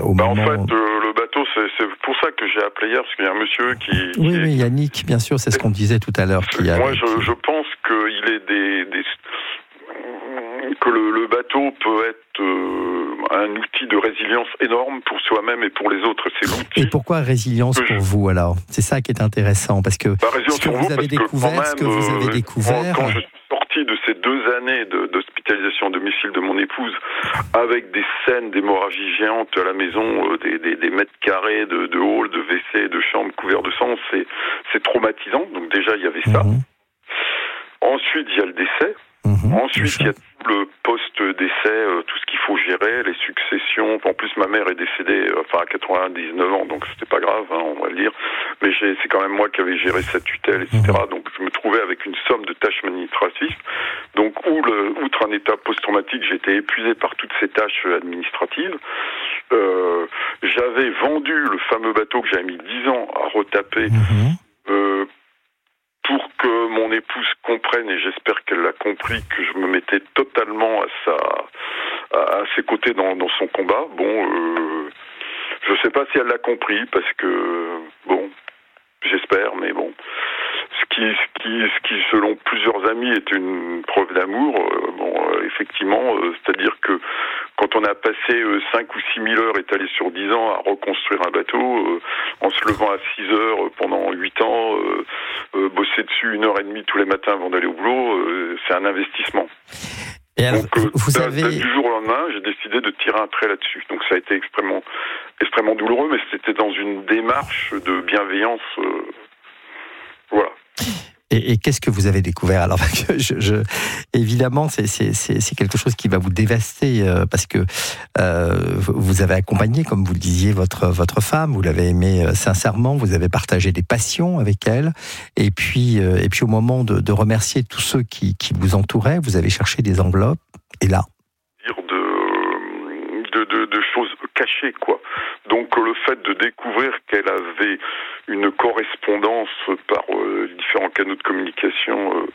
au moment... En fait, le bateau, c'est pour ça que j'ai appelé hier, parce qu'il y a un monsieur qui... Oui, Yannick, bien sûr, c'est ce qu'on disait tout à l'heure. Moi, je pense qu'il est que le bateau peut être un outil de résilience énorme pour soi-même et pour les autres. C'est l'outil. Et pourquoi résilience pour vous, alors ? C'est ça qui est intéressant, parce que ce que vous avez découvert, quand je suis sorti de ces 2 années d'hospitalisation à domicile de mon épouse, avec des scènes d'hémorragie géante à la maison, des mètres carrés de hall, de WC, de chambres couverts de sang, c'est traumatisant. Donc déjà, il y avait ça. Ensuite, il y a le décès. Ensuite, il y a tout le post-décès, tout ce qu'il faut gérer, les successions. En plus, ma mère est décédée à 99 ans, donc c'était pas grave, on va le dire. Mais c'est quand même moi qui avais géré sa tutelle, etc. Donc je me trouvais avec une somme de tâches administratives. Donc, outre un état post-traumatique, j'étais épuisé par toutes ces tâches administratives. J'avais vendu le fameux bateau que j'avais mis 10 ans à retaper. Pour que mon épouse comprenne, et j'espère qu'elle l'a compris, que je me mettais totalement à ses côtés dans son combat. Je sais pas si elle l'a compris, parce que, j'espère, mais bon. Ce qui, selon plusieurs amis, est une preuve d'amour, effectivement, c'est-à-dire que quand on a passé 5 ou 6 000 heures étalées sur 10 ans à reconstruire un bateau, en se levant à 6 heures pendant 8 ans, bosser dessus 1h30 tous les matins avant d'aller au boulot, c'est un investissement. Et alors, donc, du jour au lendemain, j'ai décidé de tirer un trait là-dessus. Donc ça a été extrêmement douloureux, mais c'était dans une démarche de bienveillance. Voilà. Et qu'est-ce que vous avez découvert ? Alors, évidemment, c'est quelque chose qui va vous dévaster parce que vous avez accompagné, comme vous le disiez, votre femme. Vous l'avez aimée sincèrement. Vous avez partagé des passions avec elle. Et puis au moment de remercier tous ceux qui vous entouraient, vous avez cherché des enveloppes. Et là, de choses cachées, quoi. Donc le fait de découvrir qu'elle avait une correspondance par différents canaux de communication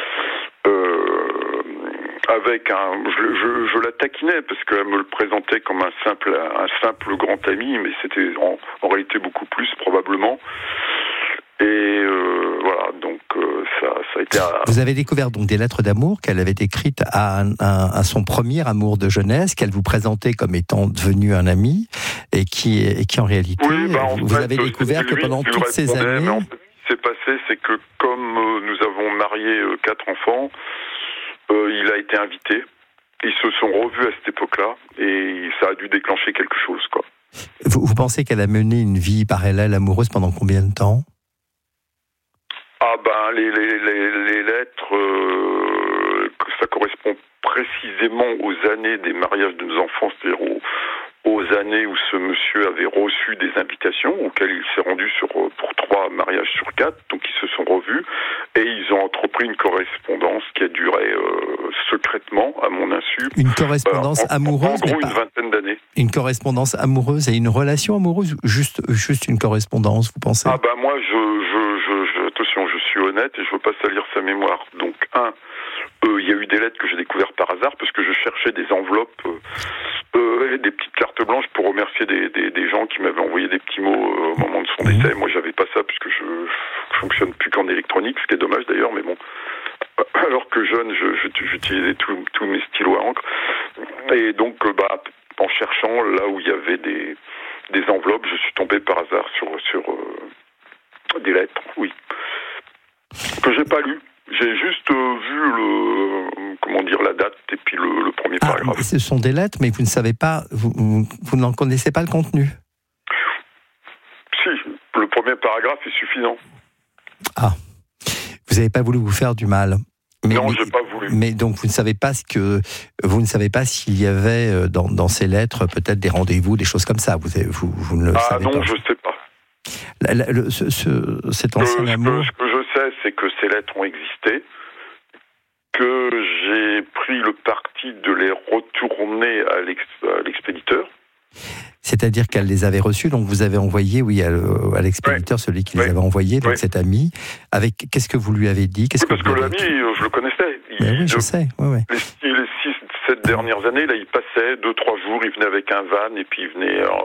avec je la taquinais parce qu'elle me le présentait comme un simple grand ami, mais c'était en réalité beaucoup plus probablement. Et voilà, donc ça a été... Vous avez découvert donc des lettres d'amour qu'elle avait écrites à son premier amour de jeunesse, qu'elle vous présentait comme étant devenu un ami, et qui en réalité, vous avez découvert que pendant toutes ces années... Mais en fait, ce qui s'est passé, c'est que comme nous avons marié 4 enfants, il a été invité. Ils se sont revus à cette époque-là, et ça a dû déclencher quelque chose, quoi. Vous pensez qu'elle a mené une vie parallèle amoureuse pendant combien de temps ? Les lettres, ça correspond précisément aux années des mariages de nos enfants, c'est-à-dire aux années où ce monsieur avait reçu des invitations, auxquelles il s'est rendu pour 3 mariages sur 4, donc ils se sont revus, et ils ont entrepris une correspondance qui a duré secrètement, à mon insu. Une correspondance amoureuse, en gros, une vingtaine d'années. Une correspondance amoureuse et une relation amoureuse, ou juste une correspondance, vous pensez ? Moi, attention, je suis honnête et je veux pas salir sa mémoire. Donc, il y a eu des lettres que j'ai découvertes par hasard parce que je cherchais des enveloppes, des petites cartes blanches pour remercier des gens qui m'avaient envoyé des petits mots au moment de son décès. Moi, j'avais pas ça puisque je fonctionne plus qu'en électronique, ce qui est dommage d'ailleurs, mais bon. Alors que jeune, j'utilisais tous mes stylos à encre. Et donc, en cherchant là où il y avait des enveloppes, je suis tombé par hasard sur des lettres, oui, que j'ai pas lu. J'ai juste vu la date et puis le premier paragraphe. Ce sont des lettres, mais vous ne savez pas, vous n'en connaissez pas le contenu. Si, le premier paragraphe est suffisant. Vous n'avez pas voulu vous faire du mal. Non, j'ai pas voulu. Mais donc vous ne savez pas s'il y avait dans ces lettres peut-être des rendez-vous, des choses comme ça. Vous ne le savez pas. Non, je sais pas. Cet ancien amour. Ce que je sais, c'est que ces lettres ont existé, que j'ai pris le parti de les retourner à l'expéditeur. C'est-à-dire qu'elle les avait reçues, donc vous avez envoyé, à l'expéditeur, celui qui les avait envoyés, donc cet ami. Qu'est-ce que vous lui avez dit ? Parce que l'ami, je le connaissais. Je sais. Oui. Les 6-7 dernières années, là, il passait 2-3 jours, il venait avec un van, et puis il venait